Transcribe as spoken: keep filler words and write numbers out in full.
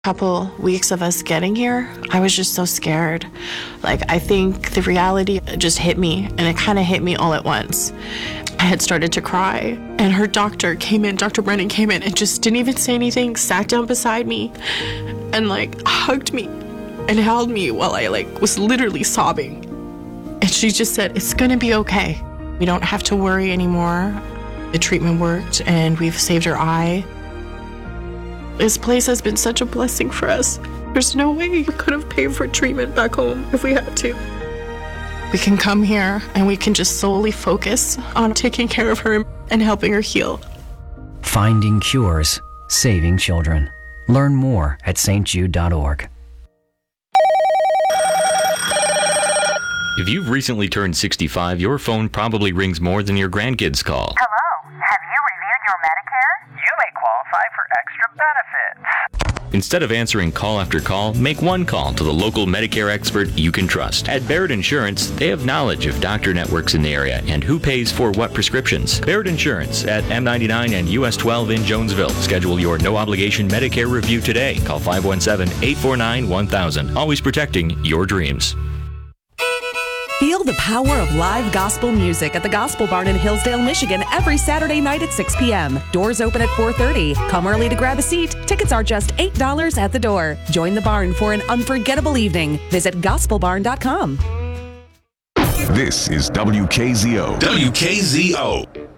Couple weeks of us getting here, I was just so scared. Like, I think the reality just hit me, and it kind of hit me all at once. I had started to cry, and her doctor came in, Doctor Brennan came in and just didn't even say anything, sat down beside me and like hugged me and held me while I like was literally sobbing. And she just said, "It's gonna be okay. We don't have to worry anymore. The treatment worked and we've saved her eye." This place has been such a blessing for us. There's no way we could have paid for treatment back home if we had to. We can come here and we can just solely focus on taking care of her and helping her heal. Finding cures, saving children. Learn more at s t jude dot org. If you've recently turned sixty-five, your phone probably rings more than your grandkids call. Hello, have you reviewed your Medicare? You may qualify for extra benefits. Instead of answering call after call, make one call to the local Medicare expert you can trust. At Barrett Insurance, they have knowledge of doctor networks in the area and who pays for what prescriptions. Barrett Insurance at M ninety-nine and U S twelve in Jonesville. Schedule your no-obligation Medicare review today. Call five one seven, eight four nine, one thousand. Always protecting your dreams. Feel the power of live gospel music at the Gospel Barn in Hillsdale, Michigan every Saturday night at six p.m. Doors open at four thirty. Come early to grab a seat. Tickets are just eight dollars at the door. Join the barn for an unforgettable evening. Visit gospel barn dot com. This is W K Z O. W K Z O.